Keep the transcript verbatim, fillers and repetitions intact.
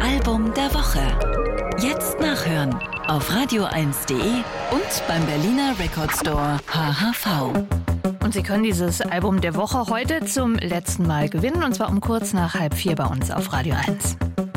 Album der Woche. Jetzt nachhören auf radio eins punkt de und beim Berliner Record Store H H V. Und Sie können dieses Album der Woche heute zum letzten Mal gewinnen, und zwar um kurz nach halb vier bei uns auf Radio eins.